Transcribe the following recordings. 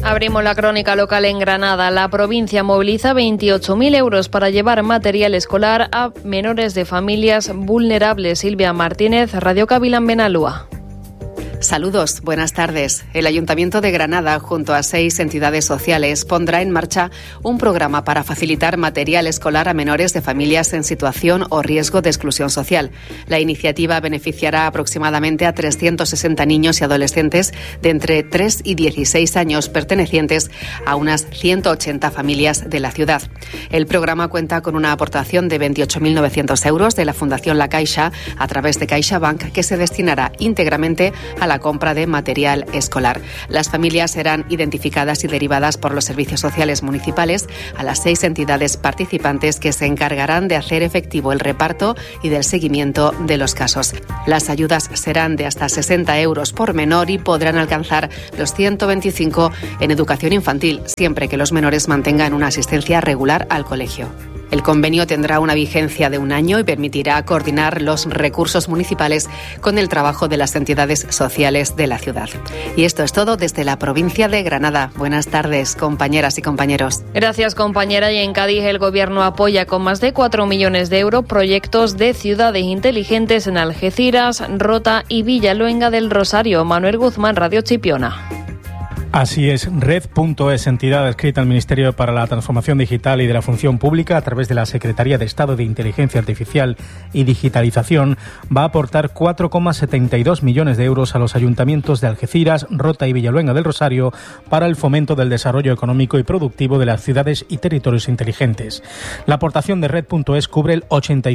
Abrimos la crónica local en Granada. La provincia moviliza 28.000 euros para llevar material escolar a menores de familias vulnerables. Silvia Martínez, Radio Cabilán Benalúa. Saludos, buenas tardes. El Ayuntamiento de Granada, junto a 6 entidades sociales, pondrá en marcha un programa para facilitar material escolar a menores de familias en situación o riesgo de exclusión social. La iniciativa beneficiará aproximadamente a 360 niños y adolescentes de entre 3 y 16 años pertenecientes a unas 180 familias de la ciudad. El programa cuenta con una aportación de 28.900 euros de la Fundación La Caixa a través de CaixaBank, que se destinará íntegramente a la compra de material escolar. Las familias serán identificadas y derivadas por los servicios sociales municipales a las 6 entidades participantes, que se encargarán de hacer efectivo el reparto y del seguimiento de los casos. Las ayudas serán de hasta 60 euros por menor y podrán alcanzar los 125 en educación infantil, siempre que los menores mantengan una asistencia regular al colegio. El convenio tendrá una vigencia de 1 año y permitirá coordinar los recursos municipales con el trabajo de las entidades sociales de la ciudad. Y esto es todo desde la provincia de Granada. Buenas tardes, compañeras y compañeros. Gracias, compañera. Y en Cádiz el Gobierno apoya con más de 4 millones de euros proyectos de ciudades inteligentes en Algeciras, Rota y Villaluenga del Rosario. Manuel Guzmán, Radio Chipiona. Así es, Red.es, entidad adscrita al Ministerio para la Transformación Digital y de la Función Pública, a través de la Secretaría de Estado de Inteligencia Artificial y Digitalización, va a aportar 4,72 millones de euros a los ayuntamientos de Algeciras, Rota y Villaluenga del Rosario para el fomento del desarrollo económico y productivo de las ciudades y territorios inteligentes. La aportación de Red.es cubre el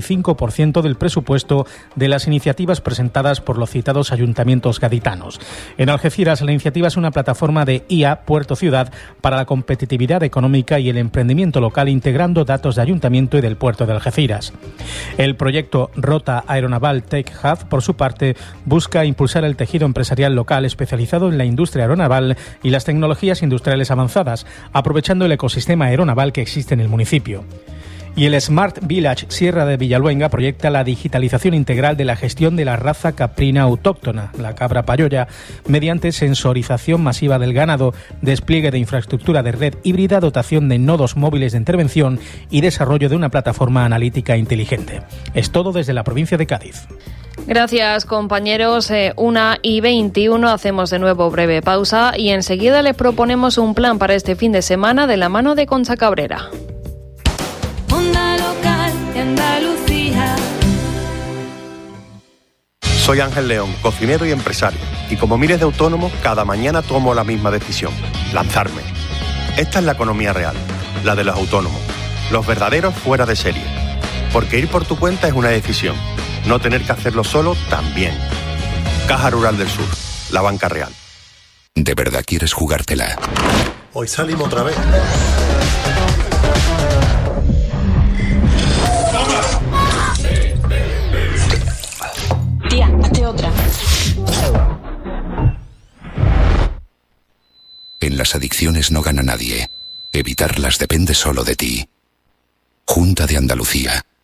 85% del presupuesto de las iniciativas presentadas por los citados ayuntamientos gaditanos. En Algeciras, la iniciativa es una plataforma de IA Puerto Ciudad para la competitividad económica y el emprendimiento local, integrando datos de ayuntamiento y del puerto de Algeciras. El proyecto Rota Aeronaval Tech Hub, por su parte, busca impulsar el tejido empresarial local especializado en la industria aeronaval y las tecnologías industriales avanzadas, aprovechando el ecosistema aeronaval que existe en el municipio. Y el Smart Village Sierra de Villaluenga proyecta la digitalización integral de la gestión de la raza caprina autóctona, la cabra payoya, mediante sensorización masiva del ganado, despliegue de infraestructura de red híbrida, dotación de nodos móviles de intervención y desarrollo de una plataforma analítica inteligente. Es todo desde la provincia de Cádiz. Gracias, compañeros. 1:21, hacemos de nuevo breve pausa y enseguida les proponemos un plan para este fin de semana de la mano de Concha Cabrera. Onda local de Andalucía. Soy Ángel León, cocinero y empresario, y como miles de autónomos, cada mañana tomo la misma decisión: lanzarme. Esta es la economía real, la de los autónomos, los verdaderos fuera de serie. Porque ir por tu cuenta es una decisión, no tener que hacerlo solo también. Caja Rural del Sur, la banca real. ¿De verdad quieres jugártela? Hoy salimos otra vez. Tía, hazte otra. En las adicciones no gana nadie. Evitarlas depende solo de ti. Junta de Andalucía.